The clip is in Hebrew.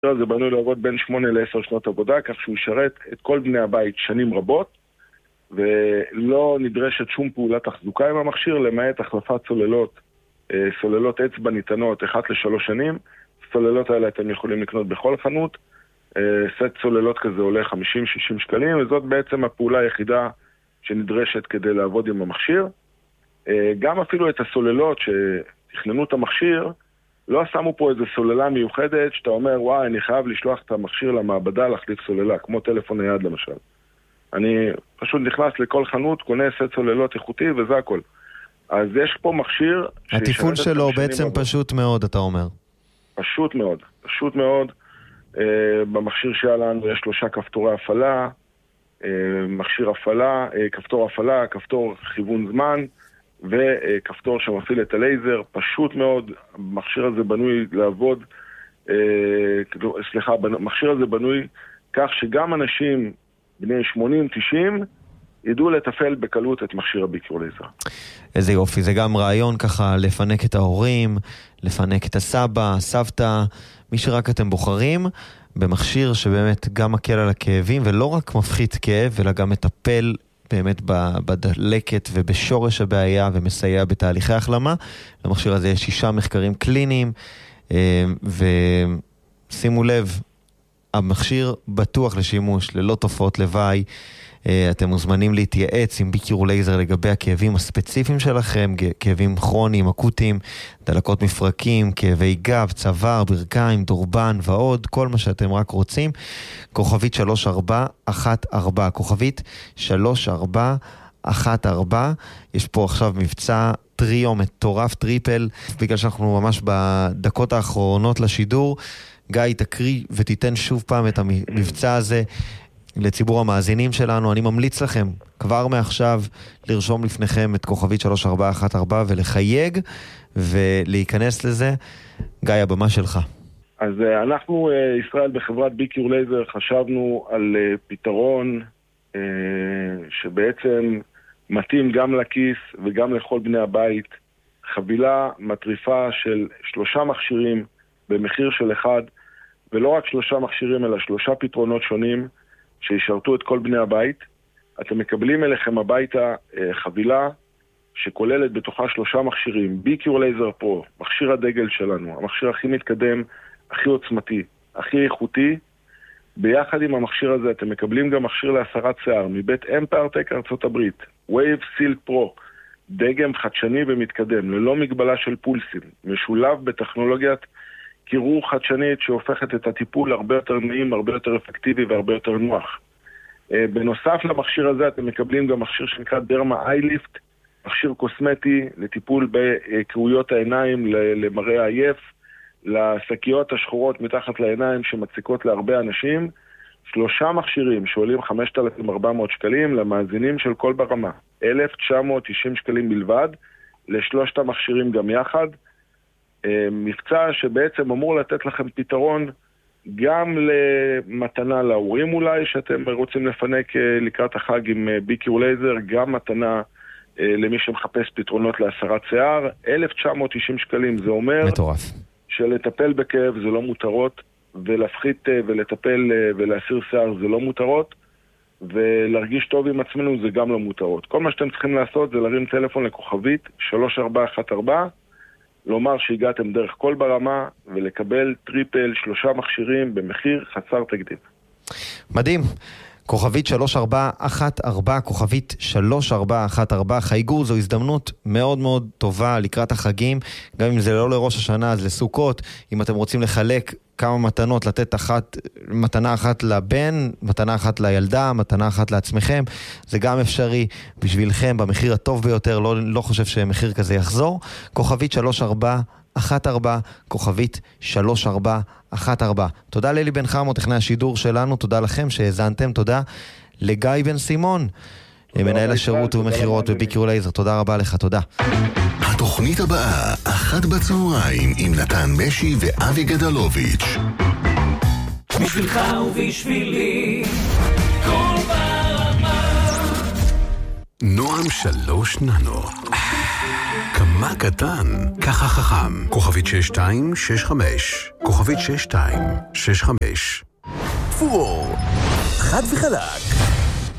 זה בנוי לעבוד בין 8 ל-10 שנות עבודה, כך שהוא ישרת את כל בני הבית שנים רבות, ולא נדרשת שום פעולת תחזוקה עם המכשיר, למעט החלפת סוללות אצבע ניתנות 1 ל-3 שנים. סוללות האלה אתם יכולים לקנות בכל חנות. סט סוללות כזה עולה 50-60 שקלים, וזאת בעצם הפעולה היחידה שנדרשת כדי לעבוד עם המכשיר. גם אפילו את הסוללות שתכננו את המכשיר, לא שמו פה איזו סוללה מיוחדת שאתה אומר, וואי, אני חייב לשלוח את המכשיר למעבדה להחליף סוללה, כמו טלפון נייד למשל. אני פשוט נכנס לכל חנות, קונה סט סוללות איכותי וזה הכל. אז יש פה מכשיר... התפעול שלו בעצם פשוט מאוד, אתה אומר. פשוט מאוד, פשוט מאוד. במכשיר שלנו יש 3 כפתורי הפעלה, מכשיר הפעלה, כפתור הפעלה, כפתור כיוון זמן, וכפתור שמפעיל את הלייזר. פשוט מאוד, המכשיר הזה בנוי לעבוד, המכשיר הזה בנוי כך שגם אנשים בני 80-90 ידעו לתפעל בקלות את מכשיר הביקור לייזר. איזה יופי, זה גם רעיון ככה לפנק את ההורים, לפנק את הסבא, הסבתא, מי שרק אתם בוחרים, במכשיר שבאמת גם מקל על הכאבים, ולא רק מפחית כאב, אלא גם מטפל באמת בדלקת ובשורש הבעיה, ומסייע בתהליכי החלמה. למכשיר הזה יש 6 מחקרים קליניים, ושימו לב, המכשיר בטוח לשימוש, ללא תופעות לוואי. אתם מוזמנים להתייעץ עם ביקור לייזר לגבי הכאבים הספציפיים שלכם, כאבים כרוניים, אקוטיים, דלקות מפרקים, כאבי גב, צוואר, ברכיים, דורבן ועוד, כל מה שאתם רק רוצים. כוכבית 3414, כוכבית 3414. יש פה עכשיו מבצע טריו מטורף, טריפל, בגלל שאנחנו ממש בדקות האחרונות לשידור. גיא, תקריא ותיתן שוב פעם את המבצע הזה לציבור המאזינים שלנו. אני ממליץ לכם כבר מעכשיו לרשום לפניכם את כוכבית 3414 ולחייג ולהיכנס לזה. גיא, הבמה שלך. אז אנחנו, ישראל, בחברת ביקור לייזר, חשבנו על פתרון שבעצם מתאים גם לכיס וגם לכל בני הבית. חבילה מטריפה של 3 מכשירים במחיר של 1, ולא רק 3 מכשירים אלא 3 פתרונות שונים שישרתו את כל בני הבית. אתם מקבלים אליכם הביתה חבילה שכוללת בתוכה 3 מכשירים. ביקור לייזר פרו, מכשיר הדגל שלנו, המכשיר הכי מתקדם, הכי עוצמתי, הכי איכותי. ביחד עם המכשיר הזה אתם מקבלים גם מכשיר להסרת שיער מבית אמפרטק ארצות הברית, וייב סילק פרו, דגם חדשני ומתקדם, ללא מגבלה של פולסים, משולב בטכנולוגיית קירור חדשנית שהופכת את הטיפול הרבה יותר נעים, הרבה יותר אפקטיבי והרבה יותר נוח. בנוסף למכשיר הזה אתם מקבלים גם מכשיר שנקרא דרמה אייליפט, מכשיר קוסמטי לטיפול בקרויות העיניים, למראה עייף, לשקיות השחורות מתחת לעיניים שמציקות להרבה אנשים. 3 מכשירים שעולים 5,400 שקלים, למאזינים של כל ברמה 1,990 שקלים בלבד, לשלושת המכשירים גם יחד. מבצע שבעצם אמור לתת לכם פתרון גם למתנה להורים אולי, שאתם רוצים לפנק לקראת החג עם ביקור לייזר, גם מתנה למי שמחפש פתרונות להסרת שיער. 1,990 שקלים, זה אומר מטורף. שלטפל בכאב זה לא מותרות, ולהפחית ולטפל ולהסיר שיער זה לא מותרות, ולהרגיש טוב עם עצמנו זה גם לא מותרות. כל מה שאתם צריכים לעשות זה להרים טלפון לכוכבית 3414, לומר שהגעתם דרך כל ברמה, ולקבל טריפל 3 מכשירים במחיר חסר תקדים. מדהים. כוכבית 3414, כוכבית 3414, חייגו, זו הזדמנות מאוד מאוד טובה לקראת החגים, גם אם זה לא לראש השנה, אז לסוכות, אם אתם רוצים לחלק כמה מתנות, לתת מתנה אחת לבן, מתנה אחת לילדה, מתנה אחת לעצמכם, זה גם אפשרי בשבילכם, במחיר הטוב ביותר, לא חושב שמחיר כזה יחזור. כוכבית 3414, כוכבית 3414. תודה לילי בן חמו, טכנאי השידור שלנו, תודה לכם שהאזנתם, תודה לגיא בן סימון, מנהל השירות ומחירות בביקור לייזר, תודה רבה לך, תודה. התוכנית הבאה, 1 בצהריים, עם נתן משי ואבי גדלוביץ'. בשבילך ובשבילי, כל ברמה. נועם 3 ננו. כמה קטן, ככה חכם. כוכבית 6265. כוכבית 6265. פורור, חד וחלק.